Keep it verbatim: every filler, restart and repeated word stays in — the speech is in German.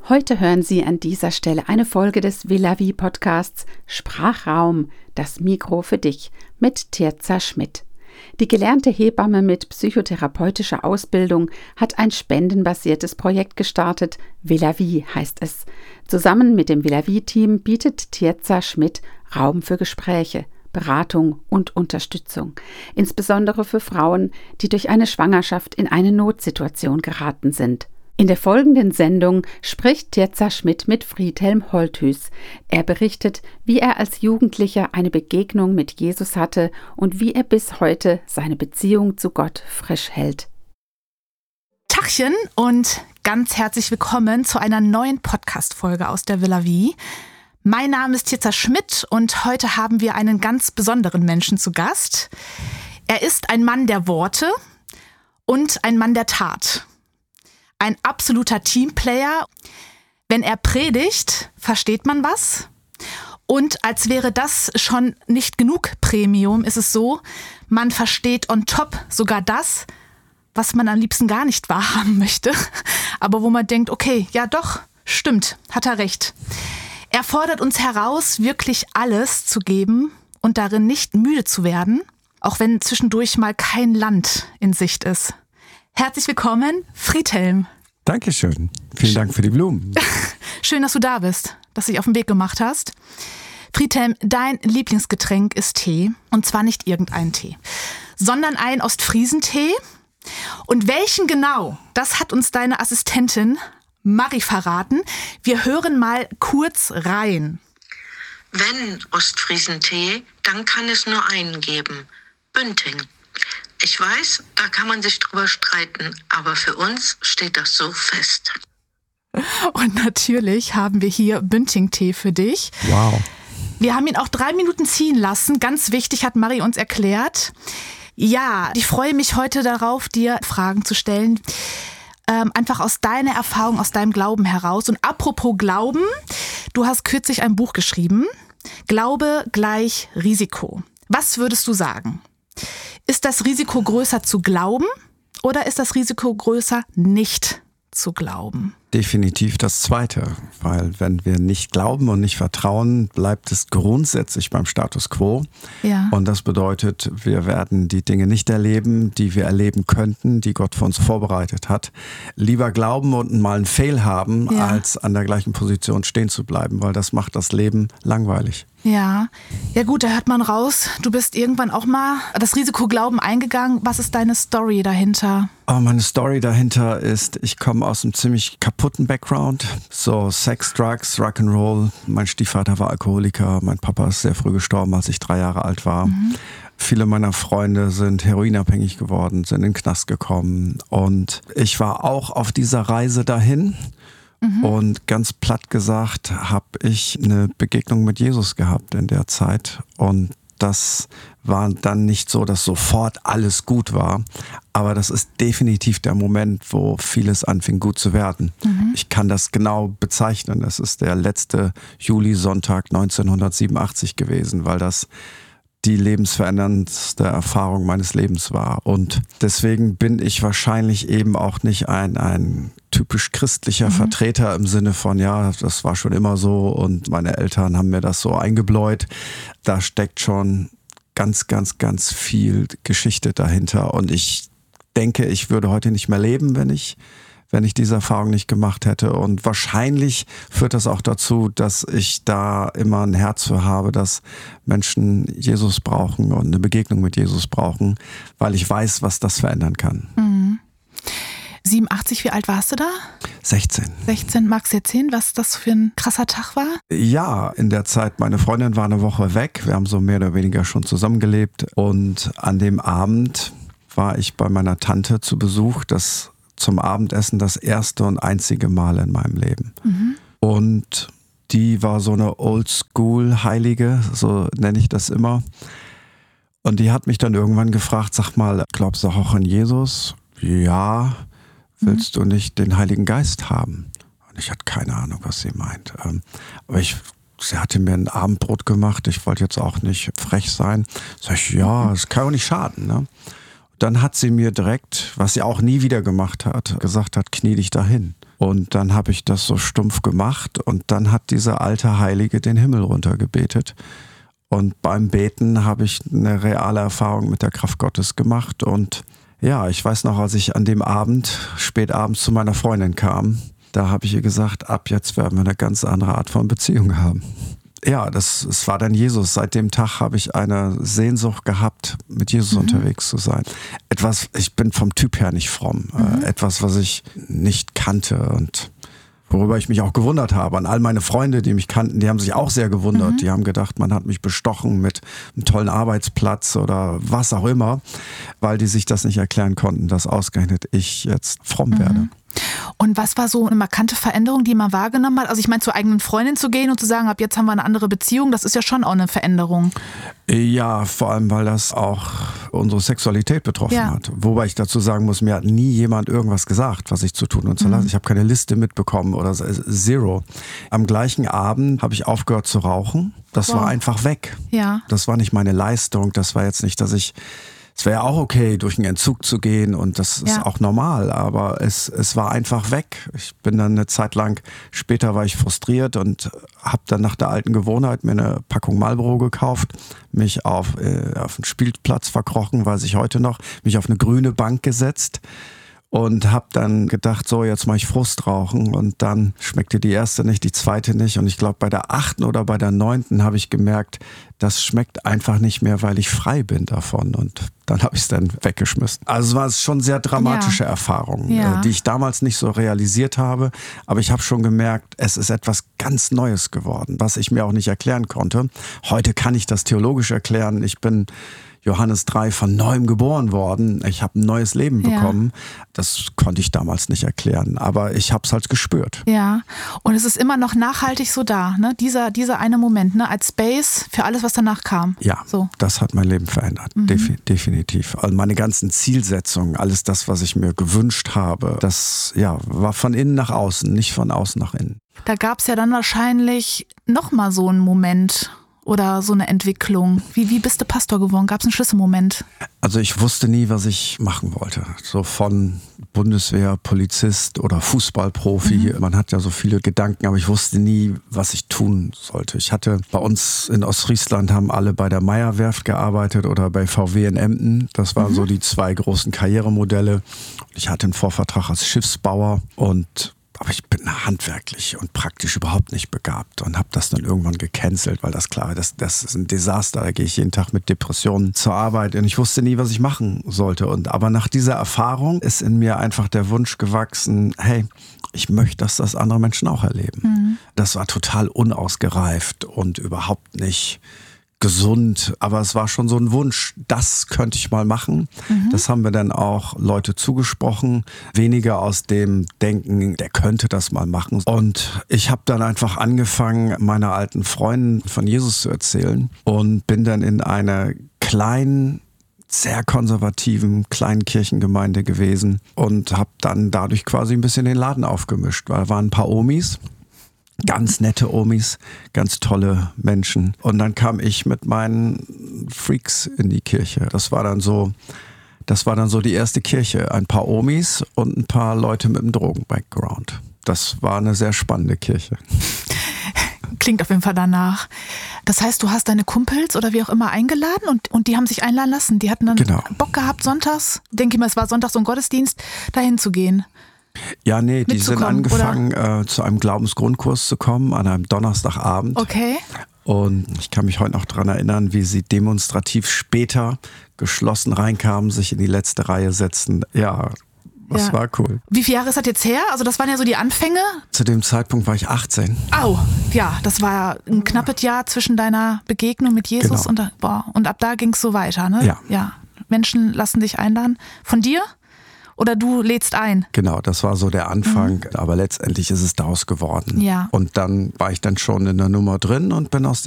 Heute hören Sie an dieser Stelle eine Folge des Villavi Podcasts Sprachraum, das Mikro für dich mit Tirza Schmidt. Die gelernte Hebamme mit psychotherapeutischer Ausbildung hat ein spendenbasiertes Projekt gestartet. Villavi heißt es. Zusammen mit dem Villavi-Team bietet Tirza Schmidt Raum für Gespräche, Beratung und Unterstützung, insbesondere für Frauen, die durch eine Schwangerschaft in eine Notsituation geraten sind. In der folgenden Sendung spricht Tirza Schmidt mit Friedhelm Holthus. Er berichtet, wie er als Jugendlicher eine Begegnung mit Jesus hatte und wie er bis heute seine Beziehung zu Gott frisch hält. Tachchen und ganz herzlich willkommen zu einer neuen Podcast-Folge aus der Villavi. Mein Name ist Tirza Schmidt und heute haben wir einen ganz besonderen Menschen zu Gast. Er ist ein Mann der Worte und ein Mann der Tat. Ein absoluter Teamplayer. Wenn er predigt, versteht man was. Und als wäre das schon nicht genug Premium, ist es so, man versteht on top sogar das, was man am liebsten gar nicht wahrhaben möchte. Aber wo man denkt, okay, ja doch, stimmt, hat er recht. Er fordert uns heraus, wirklich alles zu geben und darin nicht müde zu werden, auch wenn zwischendurch mal kein Land in Sicht ist. Herzlich willkommen, Friedhelm. Dankeschön. Vielen Dank für die Blumen. Schön, dass du da bist, dass du dich auf den Weg gemacht hast. Friedhelm, dein Lieblingsgetränk ist Tee. Und zwar nicht irgendein Tee, sondern ein Ostfriesentee. Und welchen genau, das hat uns deine Assistentin Marie verraten. Wir hören mal kurz rein. Wenn Ostfriesentee, dann kann es nur einen geben. Bünding. Ich weiß, da kann man sich drüber streiten, aber für uns steht das so fest. Und natürlich haben wir hier Bünding-Tee für dich. Wow. Wir haben ihn auch drei Minuten ziehen lassen. Ganz wichtig, hat Marie uns erklärt. Ja, ich freue mich heute darauf, dir Fragen zu stellen. Ähm, einfach aus deiner Erfahrung, aus deinem Glauben heraus. Und apropos Glauben, du hast kürzlich ein Buch geschrieben. Glaube gleich Risiko. Was würdest du sagen? Ist das Risiko größer zu glauben oder ist das Risiko größer nicht zu glauben? Definitiv das Zweite, weil wenn wir nicht glauben und nicht vertrauen, bleibt es grundsätzlich beim Status quo. Ja. Und das bedeutet, wir werden die Dinge nicht erleben, die wir erleben könnten, die Gott für uns vorbereitet hat. Lieber glauben und mal einen Fail haben, ja. als an der gleichen Position stehen zu bleiben, weil das macht das Leben langweilig. Ja, ja gut, da hört man raus, du bist irgendwann auch mal das Risiko Glauben eingegangen. Was ist deine Story dahinter? Oh, meine Story dahinter ist, ich komme aus einem ziemlich kaputten Background. So Sex, Drugs, Rock'n'Roll. Mein Stiefvater war Alkoholiker, mein Papa ist sehr früh gestorben, als ich drei Jahre alt war. Mhm. Viele meiner Freunde sind heroinabhängig geworden, sind in den Knast gekommen. Und ich war auch auf dieser Reise dahin. Mhm. Und ganz platt gesagt habe ich eine Begegnung mit Jesus gehabt in der Zeit. Und das war dann nicht so, dass sofort alles gut war. Aber das ist definitiv der Moment, wo vieles anfing gut zu werden. Mhm. Ich kann das genau bezeichnen. Es ist der letzte Julisonntag neunzehnhundertsiebenundachtzig gewesen, weil das die lebensveränderndste Erfahrung meines Lebens war. Und deswegen bin ich wahrscheinlich eben auch nicht ein, ein typisch christlicher mhm. Vertreter im Sinne von, ja, das war schon immer so und meine Eltern haben mir das so eingebläut. Da steckt schon ganz, ganz, ganz viel Geschichte dahinter. Und ich denke, ich würde heute nicht mehr leben, wenn ich wenn ich diese Erfahrung nicht gemacht hätte. Und wahrscheinlich führt das auch dazu, dass ich da immer ein Herz für habe, dass Menschen Jesus brauchen und eine Begegnung mit Jesus brauchen, weil ich weiß, was das verändern kann. Mhm. siebenundachtzig, wie alt warst du da? sechzehn. sechzehn, magst du erzählen, was das für ein krasser Tag war? Ja, in der Zeit, meine Freundin war eine Woche weg. Wir haben so mehr oder weniger schon zusammengelebt. Und an dem Abend war ich bei meiner Tante zu Besuch. Das zum Abendessen das erste und einzige Mal in meinem Leben. Mhm. Und die war so eine Oldschool-Heilige, so nenne ich das immer. Und die hat mich dann irgendwann gefragt, sag mal, glaubst du auch an Jesus? Ja. Willst mhm. du nicht den Heiligen Geist haben? Und ich hatte keine Ahnung, was sie meint. Aber ich, sie hatte mir ein Abendbrot gemacht, ich wollte jetzt auch nicht frech sein. Sag ich, ja, es kann auch nicht schaden, ne? Dann hat sie mir direkt, was sie auch nie wieder gemacht hat, gesagt hat, knie dich dahin. Und dann habe ich das so stumpf gemacht und dann hat dieser alte Heilige den Himmel runtergebetet. Und beim Beten habe ich eine reale Erfahrung mit der Kraft Gottes gemacht. Und ja, ich weiß noch, als ich an dem Abend, spät abends zu meiner Freundin kam, da habe ich ihr gesagt, ab jetzt werden wir eine ganz andere Art von Beziehung haben. Ja, das, das war dann Jesus. Seit dem Tag habe ich eine Sehnsucht gehabt, mit Jesus mhm. unterwegs zu sein. Etwas, ich bin vom Typ her nicht fromm. Mhm. Äh, etwas, was ich nicht kannte und worüber ich mich auch gewundert habe. Und all meine Freunde, die mich kannten, die haben sich auch sehr gewundert. Mhm. Die haben gedacht, man hat mich bestochen mit einem tollen Arbeitsplatz oder was auch immer, weil die sich das nicht erklären konnten, dass ausgerechnet ich jetzt fromm mhm. werde. Und was war so eine markante Veränderung, die man wahrgenommen hat? Also ich meine, zur eigenen Freundin zu gehen und zu sagen, ab jetzt haben wir eine andere Beziehung, das ist ja schon auch eine Veränderung. Ja, vor allem, weil das auch unsere Sexualität betroffen ja. hat. Wobei ich dazu sagen muss, mir hat nie jemand irgendwas gesagt, was ich zu tun und zu lassen. Mhm. Ich habe keine Liste mitbekommen oder zero. Am gleichen Abend habe ich aufgehört zu rauchen. Das wow. war einfach weg. Ja. Das war nicht meine Leistung. Das war jetzt nicht, dass ich... Es wäre ja auch okay, durch einen Entzug zu gehen und das ist ja. auch normal, aber es, es war einfach weg. Ich bin dann eine Zeit lang, später war ich frustriert und habe dann nach der alten Gewohnheit mir eine Packung Marlboro gekauft, mich auf, äh, auf den Spielplatz verkrochen, weiß ich heute noch, mich auf eine grüne Bank gesetzt. Und habe dann gedacht, so jetzt mache ich Frustrauchen und dann schmeckte die erste nicht, die zweite nicht und ich glaube bei der achten oder bei der neunten habe ich gemerkt, das schmeckt einfach nicht mehr, weil ich frei bin davon und dann habe ich es dann weggeschmissen. Also es war schon sehr dramatische ja. Erfahrungen, ja. die ich damals nicht so realisiert habe, aber ich habe schon gemerkt, es ist etwas ganz Neues geworden, was ich mir auch nicht erklären konnte. Heute kann ich das theologisch erklären, ich bin Johannes drei von neuem geboren worden. Ich habe ein neues Leben bekommen. Ja. Das konnte ich damals nicht erklären, aber ich habe es halt gespürt. Ja, und es ist immer noch nachhaltig so da, ne? Dieser, dieser eine Moment, ne? Als Space für alles, was danach kam. Ja, so. Das hat mein Leben verändert, mhm. Defi- definitiv. Also meine ganzen Zielsetzungen, alles das, was ich mir gewünscht habe, das ja, war von innen nach außen, nicht von außen nach innen. Da gab es ja dann wahrscheinlich nochmal so einen Moment oder so eine Entwicklung. Wie, wie bist du Pastor geworden? Gab es einen Schlüsselmoment? Also ich wusste nie, was ich machen wollte. So von Bundeswehr, Polizist oder Fußballprofi. Mhm. Man hat ja so viele Gedanken, aber ich wusste nie, was ich tun sollte. Ich hatte bei uns in Ostfriesland haben alle bei der Meyer-Werft gearbeitet oder bei V W in Emden. Das waren mhm. so die zwei großen Karrieremodelle. Ich hatte einen Vorvertrag als Schiffsbauer und aber ich bin handwerklich und praktisch überhaupt nicht begabt und habe das dann irgendwann gecancelt, weil das klar, das, das ist ein Desaster. Da gehe ich jeden Tag mit Depressionen zur Arbeit und ich wusste nie, was ich machen sollte. Und aber nach dieser Erfahrung ist in mir einfach der Wunsch gewachsen, hey, ich möchte, dass das andere Menschen auch erleben. Mhm. Das war total unausgereift und überhaupt nicht gesund, aber es war schon so ein Wunsch, das könnte ich mal machen. Mhm. Das haben wir dann auch Leute zugesprochen, weniger aus dem Denken, der könnte das mal machen. Und ich habe dann einfach angefangen, meiner alten Freundin von Jesus zu erzählen und bin dann in einer kleinen, sehr konservativen kleinen Kirchengemeinde gewesen und habe dann dadurch quasi ein bisschen den Laden aufgemischt, weil da waren ein paar Omis, ganz nette Omis, ganz tolle Menschen. Und dann kam ich mit meinen Freaks in die Kirche. Das war dann so, das war dann so die erste Kirche. Ein paar Omis und ein paar Leute mit einem Drogen-Background. Das war eine sehr spannende Kirche. Klingt auf jeden Fall danach. Das heißt, du hast deine Kumpels oder wie auch immer eingeladen und, und die haben sich einladen lassen. Die hatten dann genau. Bock gehabt, sonntags, denke ich mal, es war sonntags so ein Gottesdienst, dahin zu gehen. Ja, nee, die sind angefangen, äh, zu einem Glaubensgrundkurs zu kommen, an einem Donnerstagabend. Okay. Und ich kann mich heute noch daran erinnern, wie sie demonstrativ später geschlossen reinkamen, sich in die letzte Reihe setzten. Ja, das ja. war cool. Wie viele Jahre ist das jetzt her? Also das waren ja so die Anfänge? Zu dem Zeitpunkt war ich achtzehn. Au, ja, das war ein knappes Jahr zwischen deiner Begegnung mit Jesus genau. und, boah, und ab da ging es so weiter, ne? Ja. ja. Menschen lassen dich einladen. Von dir? Oder du lädst ein? Genau, das war so der Anfang, mhm. aber letztendlich ist es daraus geworden. Ja. Und dann war ich dann schon in der Nummer drin und bin aus